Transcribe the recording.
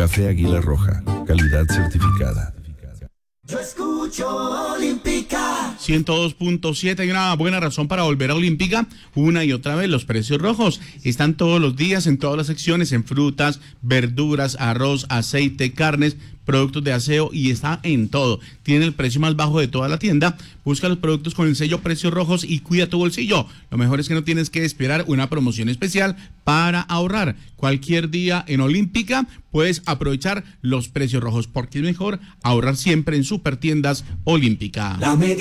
Café Águila Roja, calidad certificada. Yo escucho Olímpica 102.7. Hay una buena razón para volver a Olímpica una y otra vez. Los precios rojos están todos los días en todas las secciones, en frutas, verduras, arroz, aceite, carnes, productos de aseo, y está en todo. Tiene el precio más bajo de toda la tienda. Busca los productos con el sello Precios Rojos y cuida tu bolsillo. Lo mejor es que no tienes que esperar una promoción especial para ahorrar. Cualquier día en Olímpica puedes aprovechar los precios rojos, porque es mejor ahorrar siempre en Supertiendas Olímpica. La media